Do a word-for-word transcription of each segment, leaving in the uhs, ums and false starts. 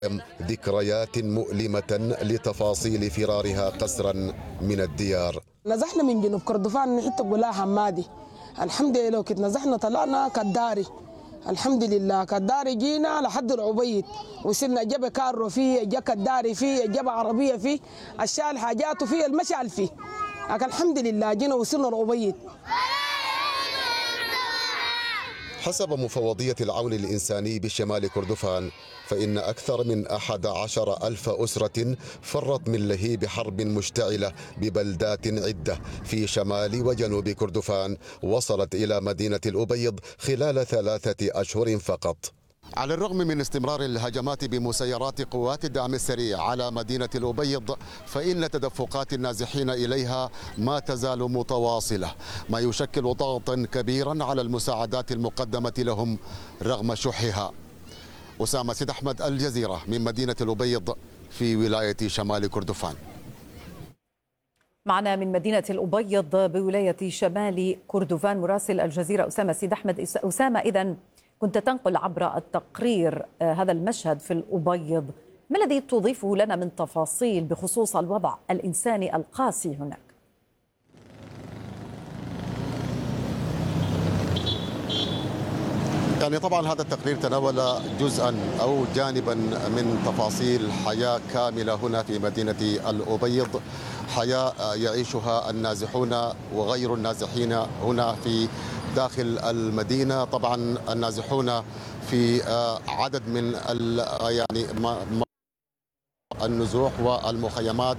ذكريات مؤلمة لتفاصيل فرارها قسرا من الديار. نزحنا من جنوب كردفان نحت قولها حمادي. الحمد لله لو كنت نزحنا طلعنا كداري. الحمد لله كداري جينا لحد العبيد وصلنا جاب كارو فيه جا كداري فيه جاب عربية فيه الشال حاجاته فيه المشعل فيه. لكن الحمد لله جينا وصلنا العبيد. حسب مفوضية العون الإنساني بشمال كردفان فإن أكثر من أحد عشر ألف أسرة فرت من لهيب حرب مشتعلة ببلدات عدة في شمال وجنوب كردفان وصلت إلى مدينة الأبيض خلال ثلاثة أشهر فقط. على الرغم من استمرار الهجمات بمسيرات قوات الدعم السريع على مدينة الأبيض فإن تدفقات النازحين إليها ما تزال متواصلة، ما يشكل ضغطا كبيرا على المساعدات المقدمة لهم رغم شحها. أسامة سيد أحمد، الجزيرة، من مدينة الأبيض في ولاية شمال كردفان. معنا من مدينة الأبيض بولاية شمال كردفان مراسل الجزيرة أسامة سيد أحمد. أسامة، إذن كنت تنقل عبر التقرير هذا المشهد في الأبيض، ما الذي تضيفه لنا من تفاصيل بخصوص الوضع الإنساني القاسي هناك؟ يعني طبعا هذا التقرير تناول جزءا أو جانبا من تفاصيل حياة كاملة هنا في مدينة الأبيض، حياة يعيشها النازحون وغير النازحين هنا في داخل المدينة. طبعا النازحون في عدد من يعني النزوح والمخيمات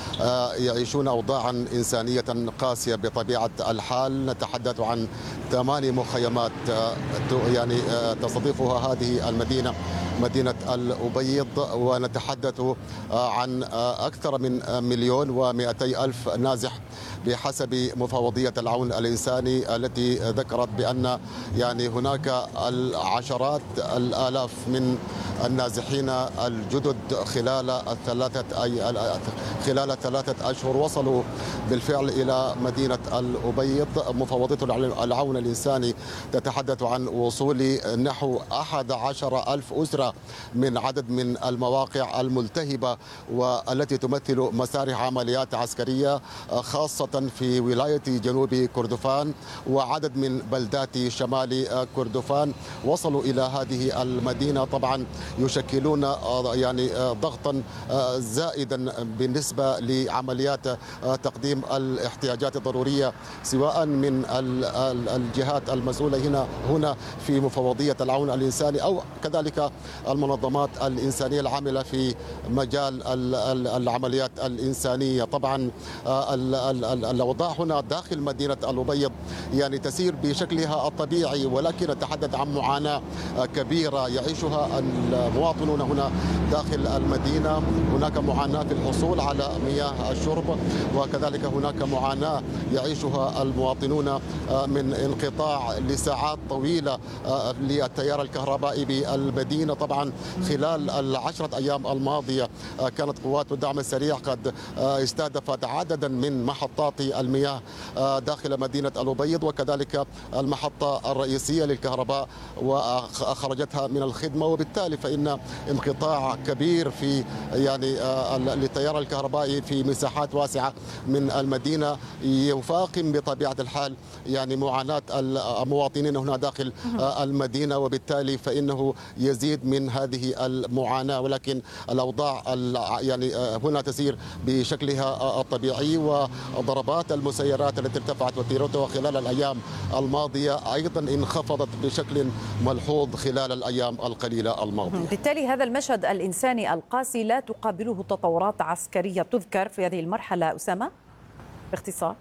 يعيشون أوضاعا إنسانية قاسية بطبيعة الحال. نتحدث عن ثماني مخيمات يعني تستضيفها هذه المدينة، مدينة الأبيض، ونتحدث عن أكثر من مليون ومئتي ألف نازح بحسب مفوضية العون الإنساني التي ذكرت بأن يعني هناك العشرات الآلاف من النازحين الجدد خلال الثلاثة أي خلال ثلاثة أشهر وصلوا بالفعل إلى مدينة الأبيض. مفوضية العون الإنساني تتحدث عن وصول نحو أحد عشر ألف أسرة من عدد من المواقع الملتهبة والتي تمثل مسارح عمليات عسكرية خاصة في ولاية جنوب كردفان وعدد من بلدات شمال كردفان. وصلوا إلى هذه المدينة، طبعا يشكلون يعني ضغطا زائدا بالنسبة لعمليات تقديم الاحتياجات الضرورية سواء من الجهات المسؤولة هنا هنا في مفوضية العون الإنساني أو كذلك المنظمات الإنسانية العاملة في مجال العمليات الإنسانية. طبعا الأوضاع هنا داخل مدينة الأبيض يعني تسير بشكلها الطبيعي، ولكن نتحدث عن معاناة كبيرة يعيشها المواطنون هنا داخل المدينة. هناك معاناة في الحصول على مياه الشرب، وكذلك هناك معاناة يعيشها المواطنون من انقطاع لساعات طويلة للتيار الكهربائي بالمدينة. طبعا خلال العشرة أيام الماضية كانت قوات الدعم السريع قد استهدفت عددا من محطات المياه داخل مدينة الأبيض وكذلك المحطة الرئيسية للكهرباء وأخرجتها من الخدمة، وبالتالي فإن انقطاع كبير في يعني للتيار الكهربائي في مساحات واسعة من المدينة يفاقم بطبيعة الحال يعني معاناة المواطنين هنا داخل المدينة، وبالتالي فإنه يزيد من هذه المعاناة. ولكن الأوضاع يعني هنا تسير بشكلها الطبيعي، وضربات المسيرات التي ارتفعت وتيرتها خلال الأيام الماضية أيضا انخفضت بشكل ملحوظ خلال الأيام القليلة الماضية. بالتالي هذا المشهد الإنساني القاسي لا تقابله تطورات عسكرية تذكر في هذه المرحلة أسامة باختصار؟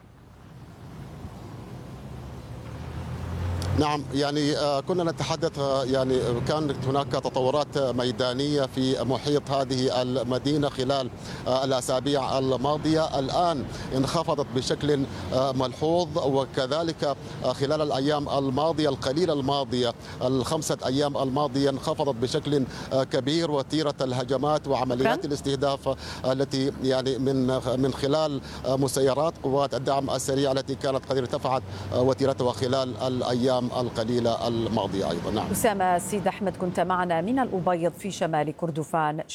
نعم، يعني كنا نتحدث يعني كانت هناك تطورات ميدانية في محيط هذه المدينة خلال الأسابيع الماضية، الآن انخفضت بشكل ملحوظ، وكذلك خلال الأيام الماضية القليلة الماضية الخمسة أيام الماضية انخفضت بشكل كبير وتيرة الهجمات وعمليات الاستهداف التي يعني من من خلال مسيرات قوات الدعم السريع التي كانت قد ارتفعت وتيرتها خلال الأيام القليلة الماضية أيضا. نعم. أسامة سيد أحمد كنت معنا من الأبيض في شمال كردفان.